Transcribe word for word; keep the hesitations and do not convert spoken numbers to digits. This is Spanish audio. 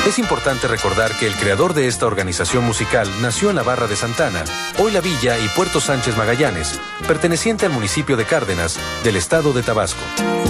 Es importante recordar que el creador de esta organización musical nació en la Barra de Santana, hoy La Villa y Puerto Sánchez Magallanes, perteneciente al municipio de Cárdenas, del estado de Tabasco.